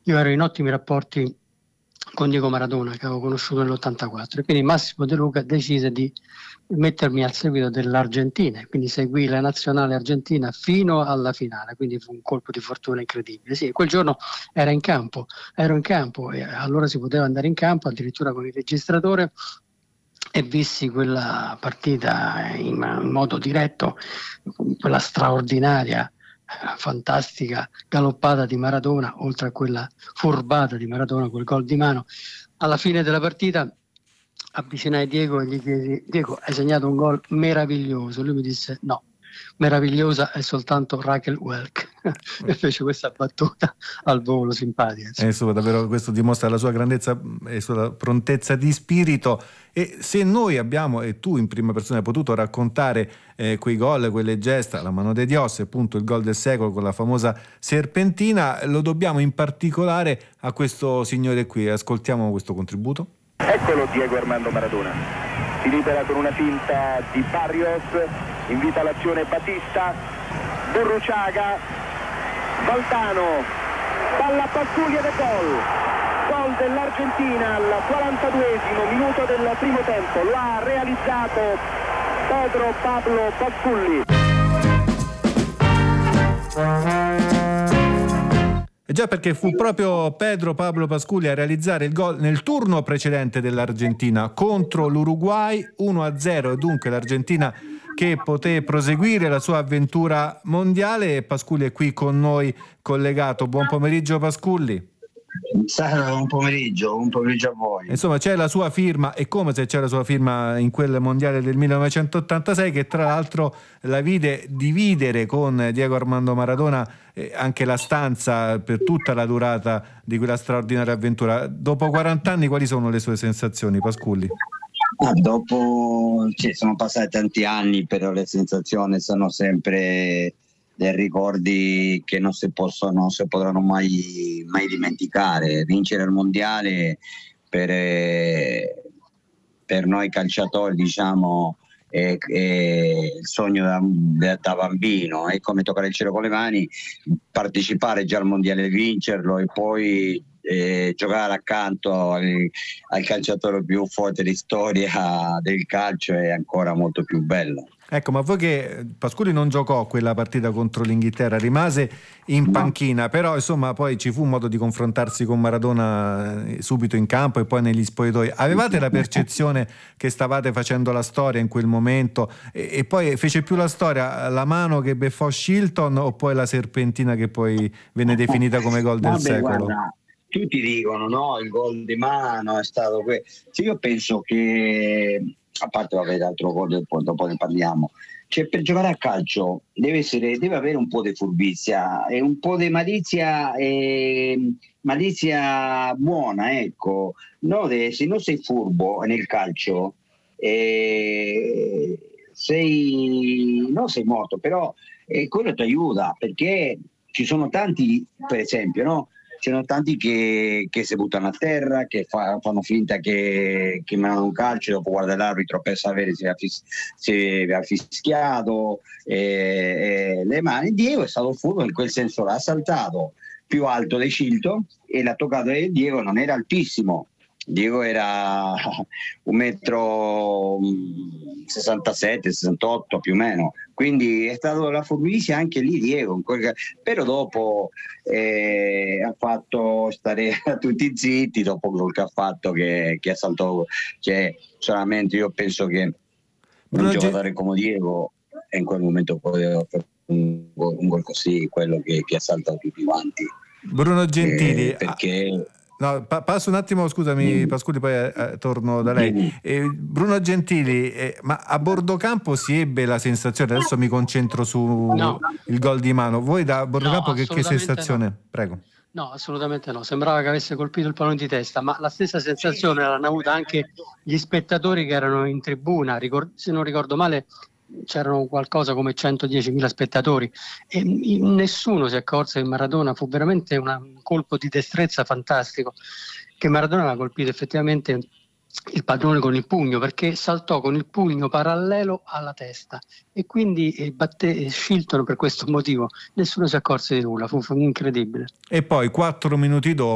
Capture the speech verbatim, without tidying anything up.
io ero in ottimi rapporti con Diego Maradona, che avevo conosciuto nell'ottantaquattro, e quindi Massimo De Luca decise di mettermi al seguito dell'Argentina, quindi seguì la nazionale argentina fino alla finale, quindi fu un colpo di fortuna incredibile. Sì, quel giorno era in campo, ero in campo e allora si poteva andare in campo addirittura con il registratore, e vissi quella partita in, in modo diretto, quella straordinaria, fantastica galoppata di Maradona, oltre a quella furbata di Maradona, quel gol di mano. Alla fine della partita avvicinai Diego e gli chiesi: Diego, hai segnato un gol meraviglioso? Lui mi disse: no, meravigliosa è soltanto Raquel Welch. E fece questa battuta al volo simpatica. Eh, insomma, davvero questo dimostra la sua grandezza e la sua prontezza di spirito. E se noi abbiamo, e tu in prima persona hai potuto raccontare eh, quei gol, quelle gesta, la mano de Dios, appunto il gol del secolo con la famosa serpentina, lo dobbiamo in particolare a questo signore qui. Ascoltiamo questo contributo. Eccolo Diego Armando Maradona, si libera con una finta di Barrios, invita l'azione Batista, Burruchaga, Valdano, palla a Pasculia del gol, gol dell'Argentina al quarantaduesimo minuto del primo tempo, lo ha realizzato Pedro Pablo Pasculli. E già perché fu proprio Pedro Pablo Pasculli a realizzare il gol nel turno precedente dell'Argentina contro l'Uruguay, uno a zero, e dunque l'Argentina che poté proseguire la sua avventura mondiale. Pasculli è qui con noi collegato. Buon pomeriggio Pasculli. Un pomeriggio, un pomeriggio a voi. Insomma, c'è la sua firma, e come se c'è la sua firma in quel mondiale del millenovecentottantasei, che tra l'altro la vide dividere con Diego Armando Maradona eh, anche la stanza per tutta la durata di quella straordinaria avventura. Dopo quaranta anni, quali sono le sue sensazioni, Pasculli? Ah, dopo, cioè, sono passati tanti anni, però le sensazioni sono sempre dei ricordi che non si possono, non si potranno mai, mai dimenticare. Vincere il mondiale per, eh, per noi calciatori, diciamo, è, è il sogno da, da bambino, è come toccare il cielo con le mani, partecipare già al mondiale e vincerlo, e poi eh, giocare accanto al, al calciatore più forte di storia del calcio è ancora molto più bello. Ecco, ma voi che Pasculli non giocò quella partita contro l'Inghilterra, rimase in panchina, no. Però insomma poi ci fu un modo di confrontarsi con Maradona subito in campo e poi negli spogliatoi. Avevate la percezione che stavate facendo la storia in quel momento, e, e poi fece più la storia la mano che beffò Shilton o poi la serpentina che poi venne definita come gol del Vabbè, secolo? Guarda, tutti dicono no, il gol di mano è stato questo. Io penso che, a parte vabbè l'altro gol, dopo ne parliamo, cioè per giocare a calcio deve essere, deve avere un po' di furbizia e un po' di malizia, e malizia buona, ecco. No, de, se non sei furbo nel calcio eh, sei, non sei morto, però eh, quello ti aiuta, perché ci sono tanti, per esempio, no? Ci sono tanti che, che si buttano a terra, che fa, fanno finta che, che mandano un calcio e dopo guarda l'arbitro per sapere se ha, fis, se ha fischiato eh, eh, le mani. Diego è stato furbo in quel senso, l'ha saltato più alto di Shilton e l'ha toccato, e Diego non era altissimo. Diego era un metro sessantasette sessantotto più o meno, quindi è stato la furbizia anche lì Diego, però dopo eh, ha fatto stare tutti zitti dopo quello che ha fatto, che, che ha saltato, cioè solamente io penso che un giocatore come Diego in quel momento poteva fare un, un gol così, quello che, che ha saltato tutti quanti. Bruno Gentili, eh, perché No, pa- passo un attimo, scusami mm. Pasculli, poi eh, torno da lei. Mm. Eh, Bruno Gentili, eh, ma a bordo campo si ebbe la sensazione, adesso mi concentro su no. il gol di mano. Voi da bordo no, campo che, che sensazione? No. Prego. No, assolutamente no, sembrava che avesse colpito il pallone di testa, ma la stessa sensazione l'hanno avuta anche gli spettatori che erano in tribuna. Ricord- se non ricordo male c'erano qualcosa come centodiecimila spettatori, e nessuno si accorse che Maradona fu veramente una, un colpo di destrezza fantastico, che Maradona aveva colpito effettivamente il padrone con il pugno, perché saltò con il pugno parallelo alla testa, e quindi batté Shilton per questo motivo. Nessuno si accorse di nulla, fu, fu incredibile. E poi quattro minuti dopo